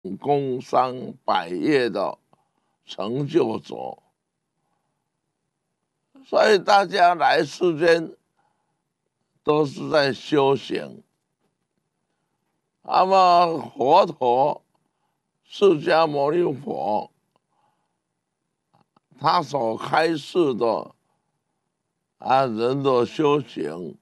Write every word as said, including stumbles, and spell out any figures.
工商百业的成就者，所以大家来世间都是在修行。那么佛陀释迦牟尼佛他所开示的啊人的修行，